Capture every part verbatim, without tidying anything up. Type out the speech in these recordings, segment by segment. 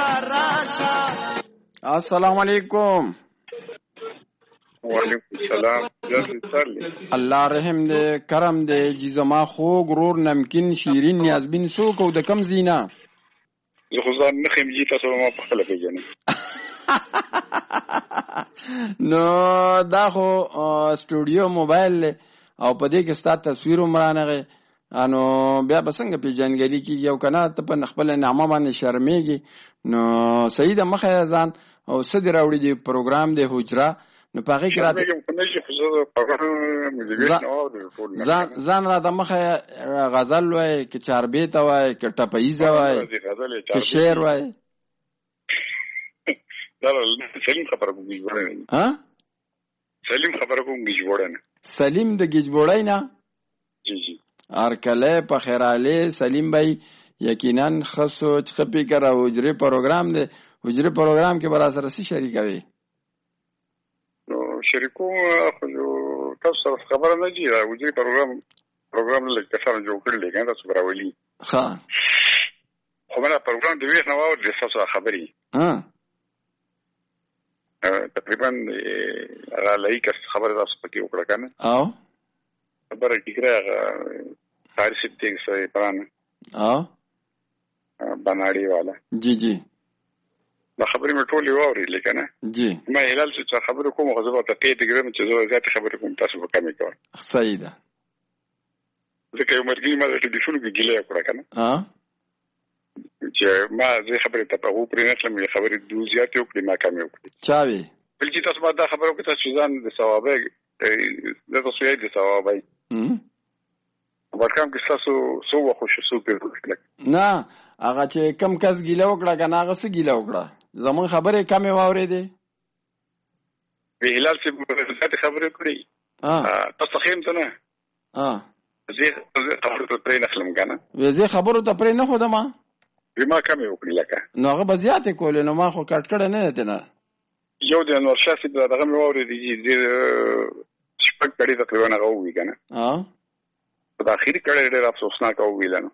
السلام علیکم. وعلیکم السلام. الله رحم دې کرم دې جزما خو غرور نمکین شیرین نیازبین سوک او د کم زینا زه خو ځان نه خیم جی تاسو ما په خپل پیژنې. نو دا خو سټوډیو موبایل او په دې کې ستاسو تصویر عمرانغه انو بیا بسنګ پیژنګلی کی یو کنه ته په خپل نامه باندې شرمېږي. نو صحیح د مخه ځان او صدر راوړي دی پروګرام دی حجره نو پاګه کې راته ځان ځان را د مخه غزل وای کې چاربیت وای کې ټپایزه وای کې شعر وای. دا سلیم خبره کوم گیجوړای نه. ها سلیم خبره کوم گیجوړای نه. سلیم د گیجوړای نه. جی جی. ارکله په خیراله سلیم بھائی یقینا خصو چخپی کرا حجره پروګرام دی. حجره پروګرام کې برا سره سي شریکوي. نو شریکو خو تاسو خبره نه دی حجره پروګرام پروګرام له کسانو جوړ کړل دی کنه تاسو براولي. ها خو مله پروګرام دی نه واو د تاسو خبري. ها تقریبا هغه لایق خبره تاسو پکې وکړه کنه. او خبره کیږي تاریخ دې څه پرانه. او بناړي والا. جی جی. دا خبرې مې ټولې واوري لیکنه. جی. ما هلال چې خبرې کوم غزبه ته ته دګرم چې زه زیات خبرې کوم تاسو په کمې کوم. صحیح ده. ځکه یو مرګي ما د ټلیفون کې ګیله وکړه کنه. ها چې ما زه خبرې ته په غو پرې نه تلم خبرې دوه زیات وکړې ما کمې وکړې. چاوي بل چې تاسو ما دا خبرو کې تاسو ځان د ثوابه د تاسو یې د ثوابه هم ورکم کې تاسو سو خوشو سو په وکړه. نه هغه چې کم کس ګیله وکړه کنه هغه څه ګیله وکړه زمون خبرې کمې واورې دي. وی هلال چې زیات خبرې کړې. ها تاسو خیم ته نه. ها زه خبرو ته پرې نه خلم کنه. زه خبرو ته پرې نه خو دما ما کمې وکړې لکه. نو هغه بزیاتې کولې نو ما خو کټ کړه نه ده نه. یو د انور شاه سید دغه مې واورې دي چې شپږ کړي تقریبا هغه وی کنه. ها په اخیری کړي ډېر افسوسناک او ویلنه.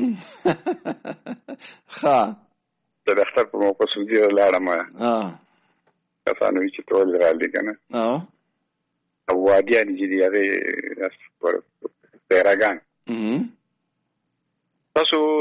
ها د دفتر په موقع سودی لاړم. ها کسانو چې ټول راځي کنه. ها او وادي ان چې دی هغه پر پیراګان. تاسو